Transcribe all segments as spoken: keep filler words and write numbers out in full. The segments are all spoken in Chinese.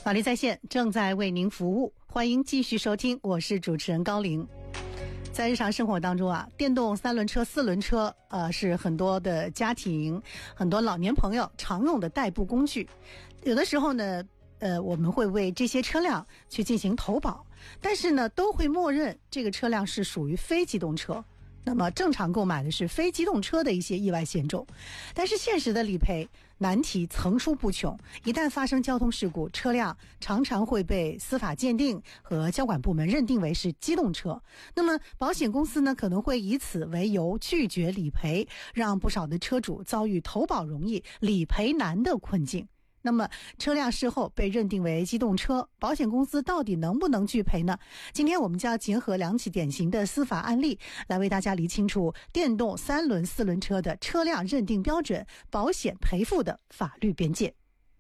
法律在线正在为您服务，欢迎继续收听，我是主持人高玲。在日常生活当中啊，电动三轮车、四轮车呃是很多的家庭、很多老年朋友常用的代步工具。有的时候呢，呃，我们会为这些车辆去进行投保，但是呢，都会默认这个车辆是属于非机动车。那么正常购买的是非机动车的一些意外险种，但是现实的理赔难题层出不穷，一旦发生交通事故，车辆常常会被司法鉴定和交管部门认定为是机动车。那么保险公司呢，可能会以此为由拒绝理赔，让不少的车主遭遇投保容易理赔难的困境。那么车辆事后被认定为机动车，保险公司到底能不能拒赔呢？今天我们将结合两起典型的司法案例，来为大家理清楚电动三轮四轮车的车辆认定标准、保险赔付的法律边界。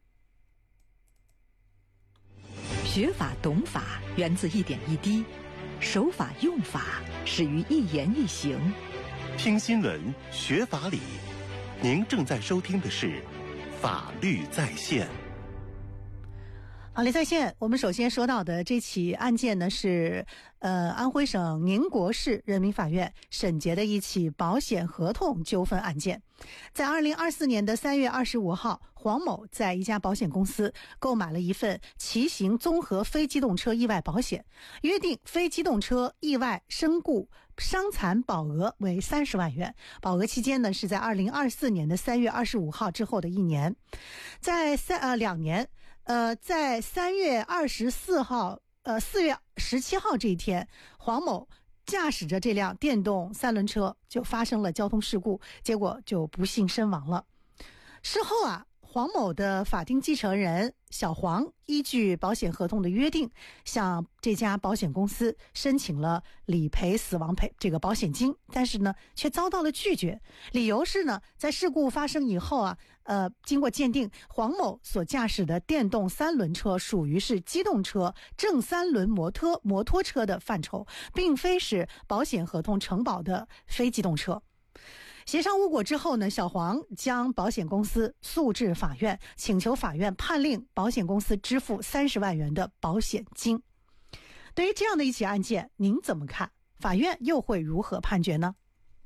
学法懂法源自一点一滴，守法用法始于一言一行。 听新闻学法理，您正在收听的是法律在线。 法律在线，我们首先说到的这起案件呢，是呃安徽省宁国市人民法院审结的一起保险合同纠纷案件。在二零二四年的三月二十五号，黄某在一家保险公司购买了一份骑行综合非机动车意外保险，约定非机动车意外身故伤残保额为三十万元，保额期间呢是在二零二四年的三月二十五号之后的一年。在三呃两年呃在三月二十四号呃四月十七号这一天，黄某驾驶着这辆电动三轮车就发生了交通事故，结果就不幸身亡了。事后啊，黄某的法定继承人小黄依据保险合同的约定，向这家保险公司申请了理赔死亡赔这个保险金，但是呢，却遭到了拒绝。理由是呢，在事故发生以后啊，呃，经过鉴定，黄某所驾驶的电动三轮车属于是机动车、正三轮摩托摩托车的范畴，并非是保险合同承保的非机动车。协商无果之后呢，小黄将保险公司诉至法院，请求法院判令保险公司支付三十万元的保险金。对于这样的一起案件，您怎么看？法院又会如何判决呢？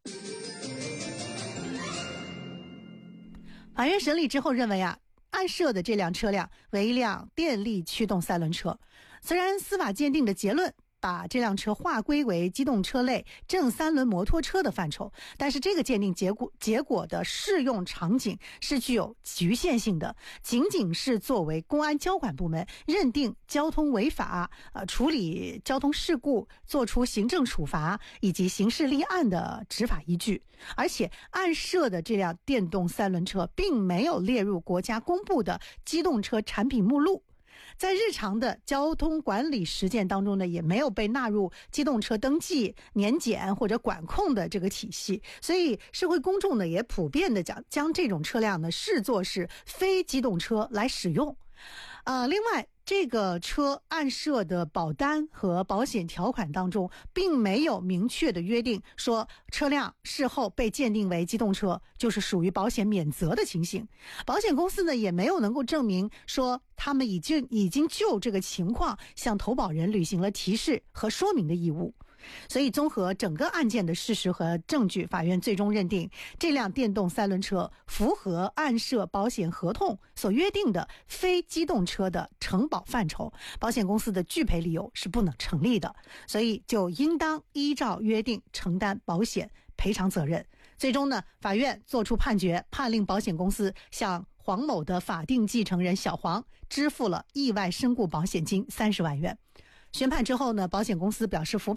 法院审理之后认为啊，案涉的这辆车辆为一辆电力驱动三轮车，虽然司法鉴定的结论把这辆车划归为机动车类正三轮摩托车的范畴，但是这个鉴定结果结果的适用场景是具有局限性的，仅仅是作为公安交管部门认定交通违法、呃处理交通事故、作出行政处罚以及刑事立案的执法依据。而且案涉的这辆电动三轮车并没有列入国家公布的机动车产品目录，在日常的交通管理实践当中呢，也没有被纳入机动车登记、年检或者管控的这个体系，所以社会公众呢也普遍的将将这种车辆呢视作是非机动车来使用。呃，另外这个车案涉的保单和保险条款当中并没有明确的约定说车辆事后被鉴定为机动车就是属于保险免责的情形，保险公司呢也没有能够证明说他们已经已经就这个情况向投保人履行了提示和说明的义务。所以综合整个案件的事实和证据，法院最终认定这辆电动三轮车符合案涉保险合同所约定的非机动车的承保范畴，保险公司的拒赔理由是不能成立的，所以就应当依照约定承担保险赔偿责任。最终呢，法院作出判决，判令保险公司向黄某的法定继承人小黄支付了意外身故保险金三十万元。宣判之后呢，保险公司表示服